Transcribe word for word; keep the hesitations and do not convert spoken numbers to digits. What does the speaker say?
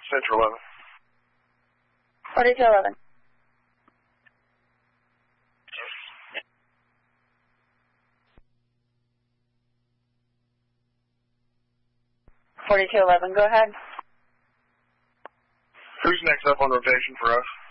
Central eleven. forty-two eleven. forty-two eleven, go ahead. Who's next up on rotation for us?